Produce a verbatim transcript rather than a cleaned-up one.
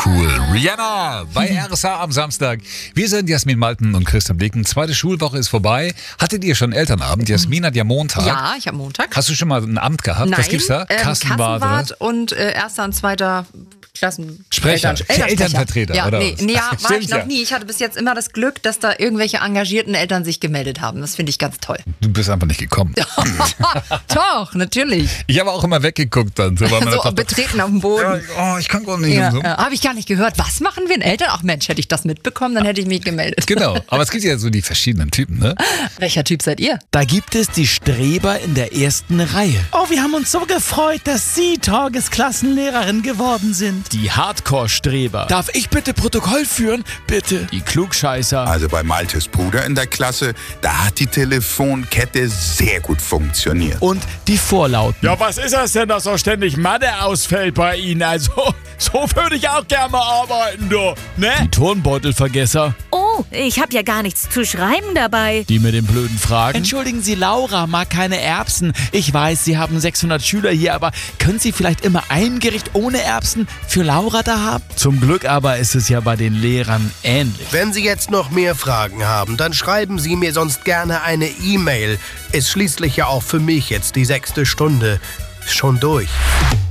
cool. Rihanna bei R S A am Samstag. Wir sind Jasmin Malten und Christian Blicken. Zweite Schulwoche ist vorbei. Hattet ihr schon Elternabend? Jasmin hat ja Montag. Ja, ich habe Montag. Hast du schon mal ein Amt gehabt? Nein, Was gibt's da? ähm, Kassenwart, Kassenwart oder? und äh, erster und zweiter Klassen Sprecher. Eltern, Elternvertreter, ja, oder nee, was? nee, ja, war Stimmt, ich noch ja. nie. Ich hatte bis jetzt immer das Glück, dass da irgendwelche engagierten Eltern sich gemeldet haben. Das finde ich ganz toll. Du bist einfach nicht gekommen. Doch, natürlich. Ich habe auch immer weggeguckt dann. So, bei meiner So Tochter. betreten auf dem Boden. Ja, oh, ich kann gar nicht. Ja, und so. äh, habe ich gar nicht gehört. Was machen wir denn Eltern? Ach Mensch, hätte ich das mitbekommen, dann hätte ich mich gemeldet. Genau, aber es gibt ja so die verschiedenen Typen, ne? Welcher Typ seid ihr? Da gibt es die Streber in der ersten Reihe. Oh, wir haben uns so gefreut, dass Sie Tagesklassenlehrerin geworden sind. Die Hardcore-Streber. Darf ich bitte Protokoll führen? Bitte. Die Klugscheißer. Also bei Maltes Bruder in der Klasse, da hat die Telefonkette sehr gut funktioniert. Und die Vorlauten. Ja, was ist das denn, dass so ständig Mathe ausfällt bei Ihnen? Also, so würde ich auch gerne mal arbeiten, du, ne? Die Turnbeutelvergesser. Oh, ich habe ja gar nichts zu schreiben dabei. Die mit den blöden Fragen. Entschuldigen Sie, Laura mag keine Erbsen. Ich weiß, Sie haben sechshundert Schüler hier, aber können Sie vielleicht immer ein Gericht ohne Erbsen für Laura da haben? Zum Glück aber ist es ja bei den Lehrern ähnlich. Wenn Sie jetzt noch mehr Fragen haben, dann schreiben Sie mir sonst gerne eine E-Mail. Ist schließlich ja auch für mich jetzt die sechste Stunde schon durch.